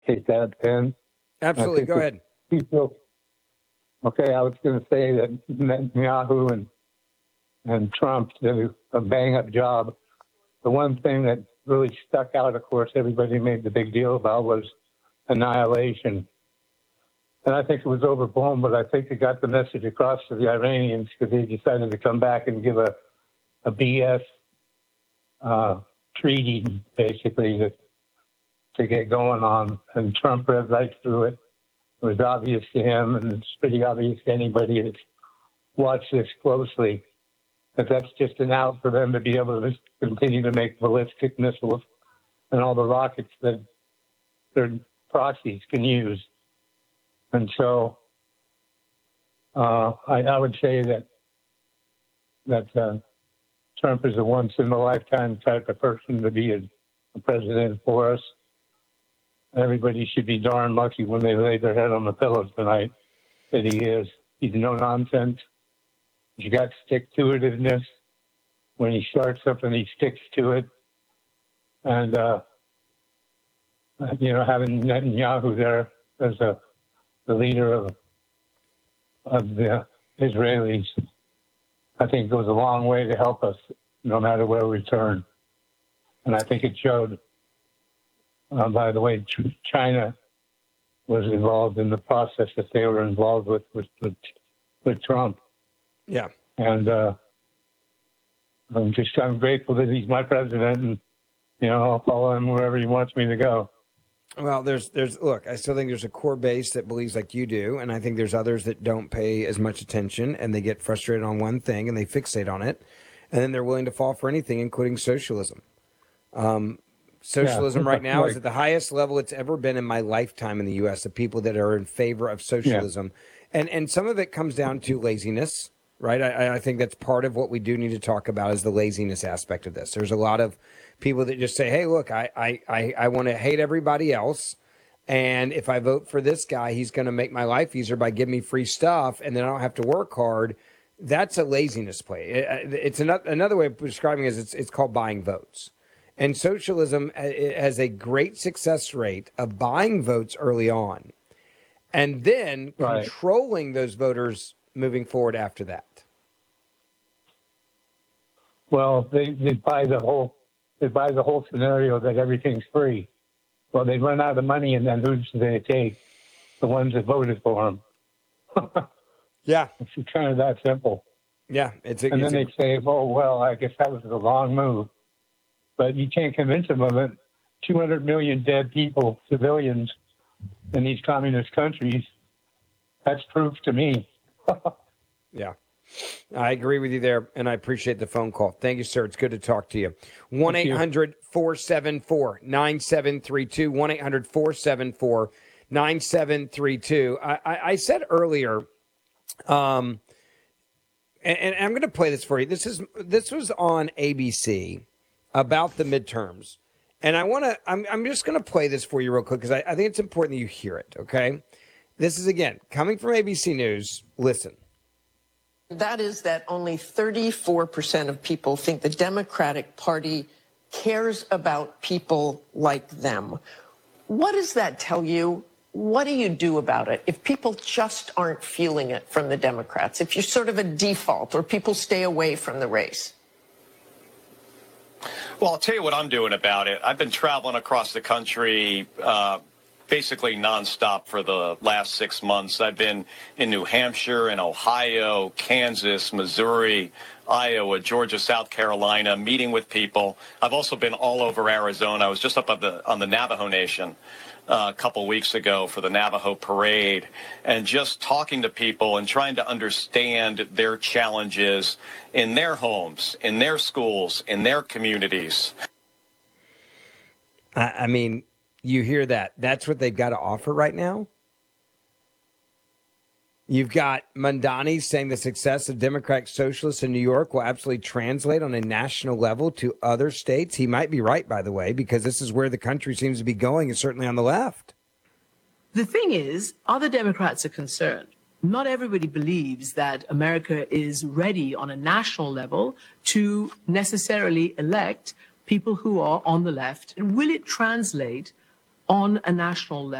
take that in. Absolutely. Go ahead. Okay, I was going to say that Netanyahu and Trump did a bang-up job. The one thing that really stuck out, of course, everybody made the big deal about was annihilation. And I think it was overblown, but I think it got the message across to the Iranians because they decided to come back and give a BS treaty, basically, to get going on. And Trump read right through it. It was obvious to him, and it's pretty obvious to anybody that's watched this closely, that that's just an out for them to be able to continue to make ballistic missiles and all the rockets that their proxies can use. And so I would say that Trump is a once-in-a-lifetime type of person to be a president for us. Everybody should be darn lucky when they lay their head on the pillows tonight that he is. He's no nonsense. He's got stick-to-itiveness. When he starts something, he sticks to it. And, having Netanyahu there as the leader of the Israelis, I think goes a long way to help us no matter where we turn. And I think it showed. By the way, China was involved in the process that they were involved with Trump. Yeah. And I'm grateful that he's my president, and I'll follow him wherever he wants me to go. Well, look, I still think there's a core base that believes like you do, and I think there's others that don't pay as much attention, and they get frustrated on one thing and they fixate on it, and then they're willing to fall for anything, including socialism. Socialism right now is at the highest level it's ever been in my lifetime in the U.S., the people that are in favor of socialism. Yeah. And some of it comes down to laziness, right? I think that's part of what we do need to talk about is the laziness aspect of this. There's a lot of people that just say, hey, look, I want to hate everybody else. And if I vote for this guy, he's going to make my life easier by giving me free stuff, and then I don't have to work hard. That's a laziness play. It's another way of describing it is it's called buying votes. And socialism has a great success rate of buying votes early on and then controlling those voters moving forward after that. Well, they buy the whole scenario that everything's free. Well, they run out of money, and then who's they take? The ones that voted for them. Yeah. It's kind of that simple. Yeah. They say, oh, well, I guess that was the wrong move. But you can't convince them of it. 200 million dead people, civilians, in these communist countries. That's proof to me. Yeah. I agree with you there, and I appreciate the phone call. Thank you, sir. It's good to talk to you. 1-800-474-9732, 1-800-474-9732. I said earlier, and I'm going to play this for you. This was on ABC about the midterms. And I'm just going to play this for you real quick because I think it's important that you hear it, okay? This is, again, coming from ABC News. Listen. That is that only 34% of people think the Democratic Party cares about people like them. What does that tell you? What do you do about it if people just aren't feeling it from the Democrats? If you're sort of a default or people stay away from the race? Well, I'll tell you what I'm doing about it. I've been traveling across the country basically nonstop for the last 6 months. I've been in New Hampshire, in Ohio, Kansas, Missouri, Iowa, Georgia, South Carolina, meeting with people. I've also been all over Arizona. I was just up on the Navajo Nation a couple weeks ago for the Navajo Parade, and just talking to people and trying to understand their challenges in their homes, in their schools, in their communities. I mean, you hear that. That's what they've got to offer right now. You've got Mamdani saying the success of Democratic Socialists in New York will absolutely translate on a national level to other states. He might be right, by the way, because this is where the country seems to be going, and certainly on the left. The thing is, other Democrats are concerned. Not everybody believes that America is ready on a national level to necessarily elect people who are on the left. And will it translate on a national level.